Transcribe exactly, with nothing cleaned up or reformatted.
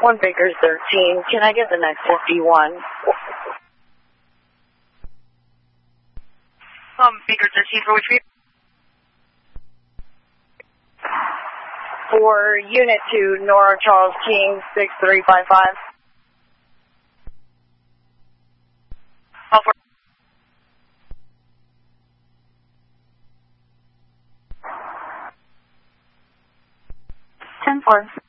one Baker's thirteen. Can I get the next fifty-one? Um, Baker thirteen for which vehicle? For Unit two, Nora Charles King, six three five five. Oh, for ten four.